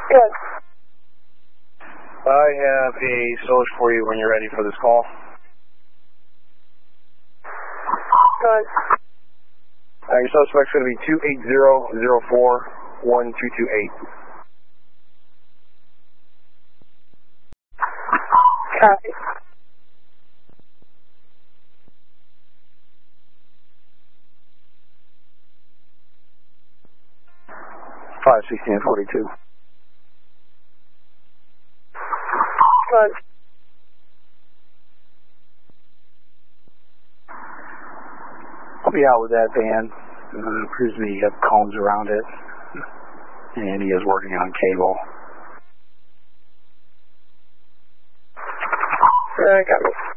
Good. I have a source for you when you're ready for this call. Good. Your suspect's going to be 280041228. Copy. Five 1642. Good. I'll be out with that van. Appears to be cones around it, and he is working on cable. Got me.